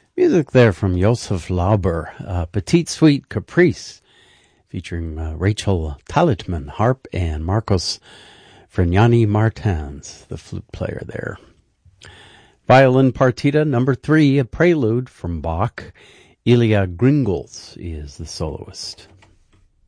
Music there from Josef Lauber, Petite Suite Caprice, featuring Rachel Talitman, harp, and Marcos Frignani Martins, the flute player there. Violin Partita number 3, a prelude from Bach. Ilya Gringles is the soloist.